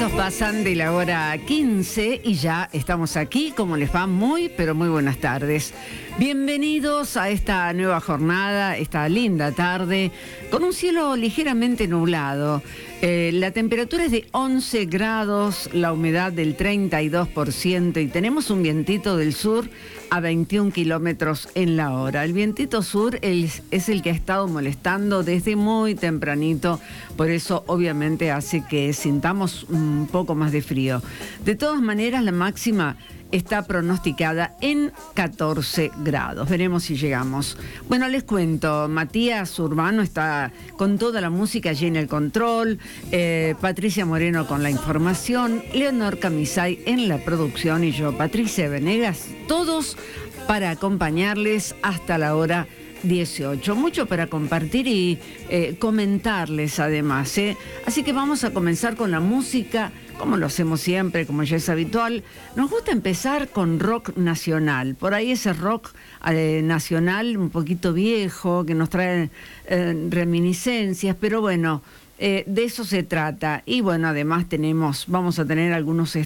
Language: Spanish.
Minutos pasan de la hora 15 y ya estamos aquí. ¿Cómo les va? Muy, pero muy buenas tardes. Bienvenidos a esta nueva jornada, esta linda tarde, con un cielo ligeramente nublado. La temperatura es de 11 grados, la humedad del 32% y tenemos un vientito del sur a 21 kilómetros en la hora. El vientito sur es el que ha estado molestando desde muy tempranito, por eso obviamente hace que sintamos un poco más de frío. De todas maneras, la máxima está pronosticada en 14 grados. Veremos si llegamos. Bueno, les cuento, Matías Urbano está con toda la música allí en el control, Patricia Moreno con la información, Leonor Camisay en la producción y yo, Patricia Venegas, todos para acompañarles hasta la hora 18. Mucho para compartir y comentarles además, ¿eh? Así que vamos a comenzar con la música, como lo hacemos siempre, como ya es habitual. Nos gusta empezar con rock nacional. Por ahí ese rock nacional un poquito viejo, que nos trae reminiscencias, pero bueno, de eso se trata. Y bueno, además vamos a tener algunos